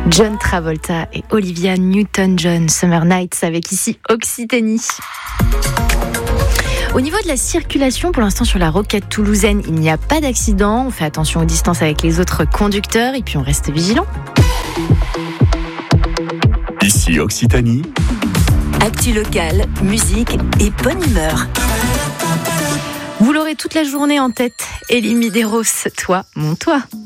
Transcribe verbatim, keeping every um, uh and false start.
John Travolta et Olivia Newton-John, Summer Nights avec ici Occitanie. Au niveau de la circulation, pour l'instant sur la rocade toulousaine, il n'y a pas d'accident. On fait attention aux distances avec les autres conducteurs et puis on reste vigilant. Ici Occitanie. Actu locale, musique et bonne humeur. Vous l'aurez toute la journée en tête. Elie Medeiros, toi, mon toi.